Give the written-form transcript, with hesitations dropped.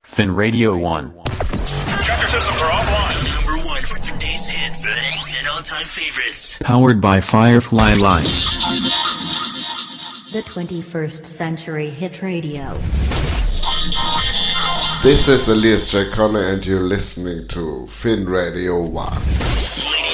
Fin Radio 1. Check your systems are offline. Number one for today's hits and all-time favorites. Powered by Firefly Live. The 21st Century Hit Radio. This is Elias J. Connor and you're listening to Fin Radio 1.